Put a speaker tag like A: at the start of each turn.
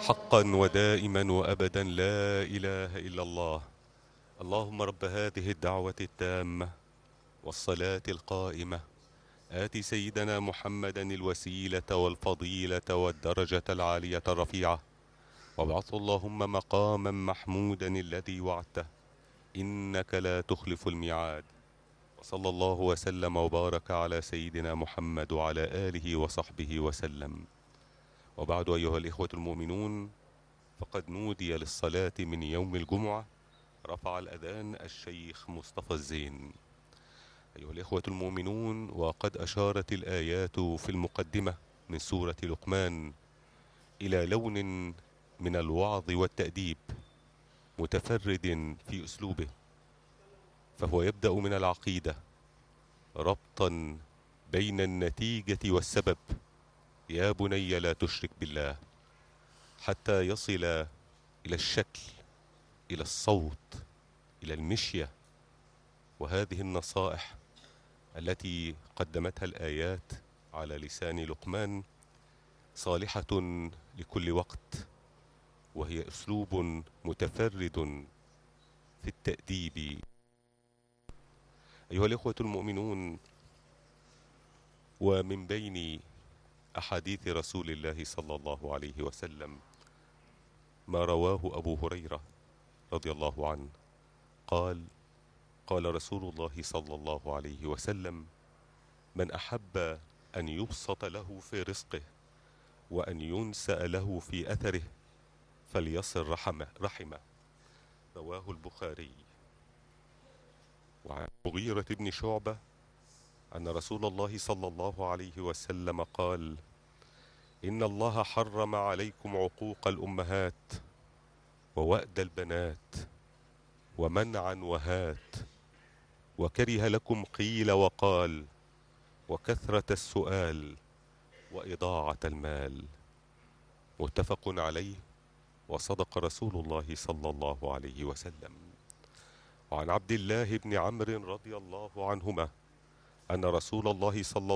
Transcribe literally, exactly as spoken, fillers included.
A: حقا ودائما وأبدا لا إله إلا الله. اللهم رب هذه الدعوة التامة والصلاة القائمة آت سيدنا محمدا الوسيلة والفضيلة والدرجة العالية الرفيعة، وابعثه اللهم مقاما محمودا الذي وعدته إنك لا تخلف الميعاد. وصلى الله وسلم وبارك على سيدنا محمد وعلى آله وصحبه وسلم. وبعد، أيها الإخوة المؤمنون، فقد نودي للصلاة من يوم الجمعة. رفع الأذان الشيخ مصطفى الزين. أيها الإخوة المؤمنون، وقد أشارت الآيات في المقدمة من سورة لقمان إلى لون من الوعظ والتأديب متفرد في أسلوبه، فهو يبدأ من العقيدة ربطا بين النتيجة والسبب، يا بني لا تشرك بالله، حتى يصل إلى الشكل، إلى الصوت، إلى المشية. وهذه النصائح التي قدمتها الآيات على لسان لقمان صالحة لكل وقت، وهي أسلوب متفرد في التأديب. أيها الإخوة المؤمنون، ومن بين أحاديث رسول الله صلى الله عليه وسلم ما رواه أبو هريرة رضي الله عنه قال: قال رسول الله صلى الله عليه وسلم: من أحب أن يبسط له في رزقه وأن ينسأ له في أثره فليصل رحمه, رحمه رواه البخاري. وعن مغيرة بن شعبة أن رسول الله صلى الله عليه وسلم قال: إن الله حرم عليكم عقوق الأمهات ووأد البنات ومنعا وهات، وكره لكم قيل وقال وكثرة السؤال وإضاعة المال. متفق عليه، وصدق رسول الله صلى الله عليه وسلم. وعن عبد الله بن عمرو رضي الله عنهما أن رسول الله صلى